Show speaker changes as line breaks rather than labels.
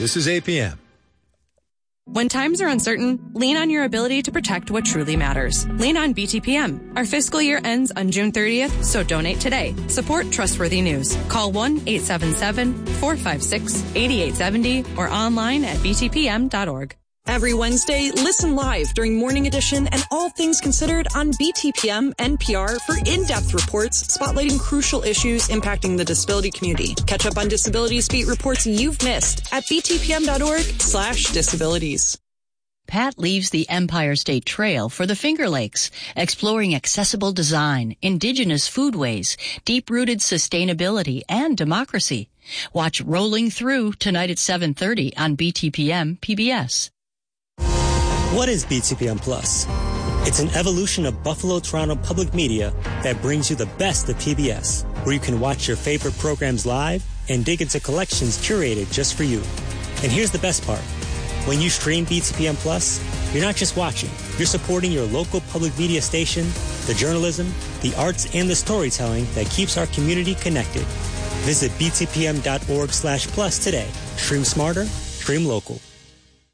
This is APM.
When times are uncertain, lean on your ability to protect what truly matters. Lean on BTPM. Our fiscal year ends on June 30th, so donate today. Support trustworthy news. Call 1-877-456-8870 or online at btpm.org.
Every Wednesday, listen live during Morning Edition and All Things Considered on BTPM NPR for in-depth reports spotlighting crucial issues impacting the disability community. Catch up on Disabilities Beat reports you've missed at btpm.org/disabilities.
Pat leaves the Empire State Trail for the Finger Lakes, exploring accessible design, indigenous foodways, deep-rooted sustainability, and democracy. Watch Rolling Through tonight at 7:30 on BTPM PBS.
What is BTPM Plus? It's an evolution of Buffalo Toronto Public Media that brings you the best of PBS, where you can watch your favorite programs live and dig into collections curated just for you. And here's the best part. When you stream BTPM Plus, you're not just watching, you're supporting your local public media station, the journalism, the arts, and the storytelling that keeps our community connected. Visit btpm.org/plus today. Stream smarter, stream local.